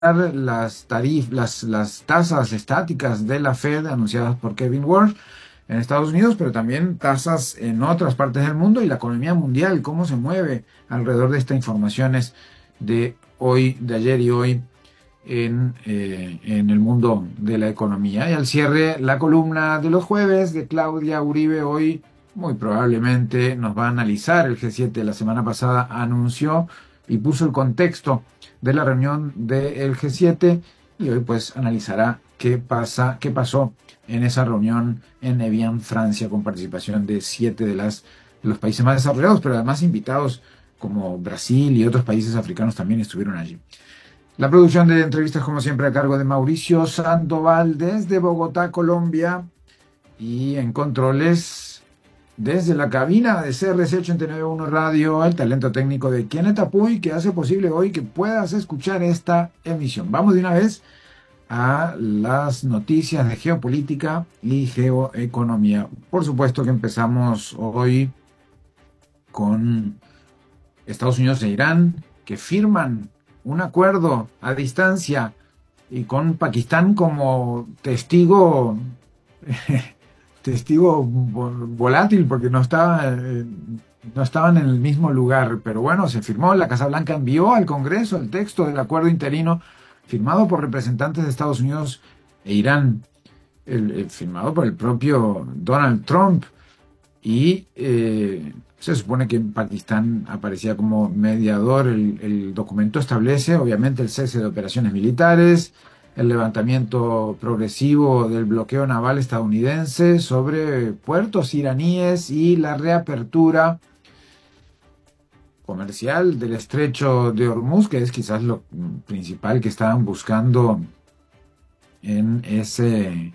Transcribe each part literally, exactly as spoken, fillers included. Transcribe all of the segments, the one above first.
las tarif, las, las tasas estáticas de la Fed anunciadas por Kevin Warsh en Estados Unidos, pero también tasas en otras partes del mundo y la economía mundial, cómo se mueve alrededor de estas informaciones de hoy, de ayer y hoy en, eh, en el mundo de la economía. Y al cierre, la columna de los jueves de Claudia Uribe. Hoy muy probablemente nos va a analizar el G siete. La semana pasada anunció y puso el contexto de la reunión del G siete y hoy pues analizará qué pasa, qué pasó en esa reunión en Evian, Francia, con participación de siete de, las, de los países más desarrollados, pero además invitados como Brasil y otros países africanos también estuvieron allí. La producción de entrevistas, como siempre, a cargo de Mauricio Sandoval desde Bogotá, Colombia, y en controles desde la cabina de C R C ochenta y nueve punto uno Radio, el talento técnico de Kenneth Apuy, que hace posible hoy que puedas escuchar esta emisión. Vamos de una vez a las noticias de geopolítica y geoeconomía. Por supuesto que empezamos hoy con Estados Unidos e Irán, que firman un acuerdo a distancia y con Pakistán como testigo testigo volátil porque no estaba eh, no estaban en el mismo lugar, pero bueno, se firmó. La Casa Blanca envió al Congreso el texto del acuerdo interino firmado por representantes de Estados Unidos e Irán, el, el, firmado por el propio Donald Trump, y eh, se supone que Pakistán aparecía como mediador. El, el documento establece obviamente el cese de operaciones militares, el levantamiento progresivo del bloqueo naval estadounidense sobre puertos iraníes y la reapertura comercial del estrecho de Hormuz, que es quizás lo principal que estaban buscando en ese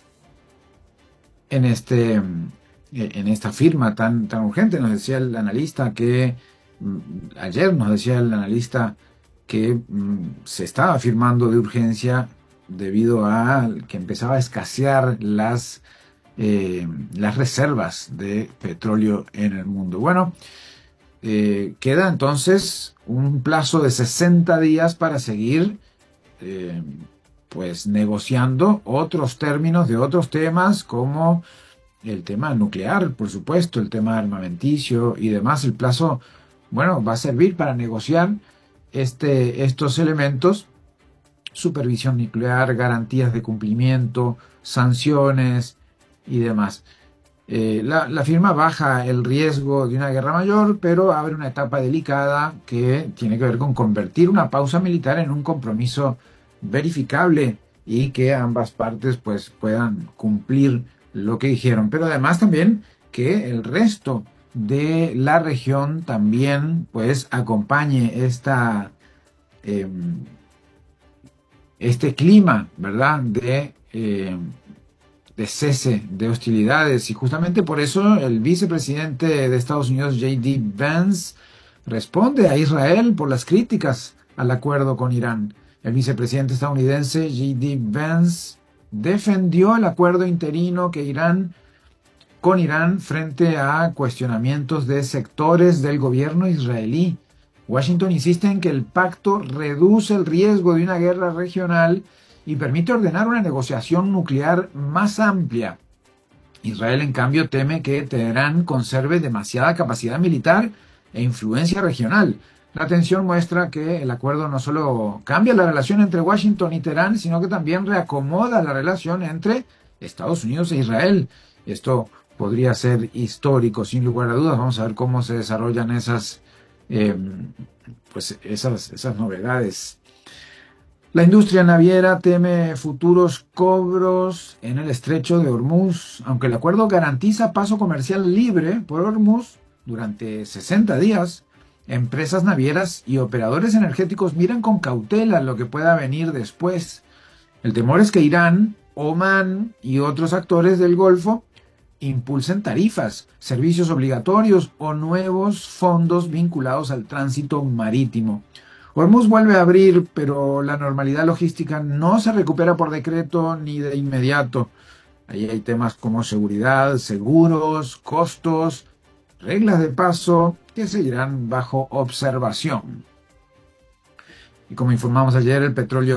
en este en esta firma tan tan urgente. Nos decía el analista que ayer nos decía el analista que mm, se estaba firmando de urgencia debido a que empezaba a escasear las, eh, las reservas de petróleo en el mundo. Bueno, eh, queda entonces un plazo de sesenta días para seguir eh, pues negociando otros términos de otros temas, como el tema nuclear, por supuesto, el tema armamenticio y demás. El plazo, bueno, va a servir para negociar Este, estos elementos: supervisión nuclear, garantías de cumplimiento, sanciones y demás. Eh, la, la firma baja el riesgo de una guerra mayor, pero abre una etapa delicada que tiene que ver con convertir una pausa militar en un compromiso verificable y que ambas partes pues puedan cumplir lo que dijeron, pero además también que el resto de la región también pues acompañe esta eh, este clima, ¿verdad?, de, eh, de cese de hostilidades. Y justamente por eso el vicepresidente de Estados Unidos, J D Vance, responde a Israel por las críticas al acuerdo con Irán. El vicepresidente estadounidense, J D Vance, defendió el acuerdo interino que Irán con Irán frente a cuestionamientos de sectores del gobierno israelí. Washington insiste en que el pacto reduce el riesgo de una guerra regional y permite ordenar una negociación nuclear más amplia. Israel, en cambio, teme que Teherán conserve demasiada capacidad militar e influencia regional. La tensión muestra que el acuerdo no solo cambia la relación entre Washington y Teherán, sino que también reacomoda la relación entre Estados Unidos e Israel. Esto podría ser histórico, sin lugar a dudas. Vamos a ver cómo se desarrollan esas, eh, pues esas, esas novedades. La industria naviera teme futuros cobros en el estrecho de Hormuz. Aunque el acuerdo garantiza paso comercial libre por Hormuz durante sesenta días, empresas navieras y operadores energéticos miran con cautela lo que pueda venir después. El temor es que Irán, Omán y otros actores del Golfo impulsen tarifas, servicios obligatorios o nuevos fondos vinculados al tránsito marítimo. Hormuz vuelve a abrir, pero la normalidad logística no se recupera por decreto ni de inmediato. Ahí hay temas como seguridad, seguros, costos, reglas de paso que seguirán bajo observación. Y como informamos ayer, el petróleo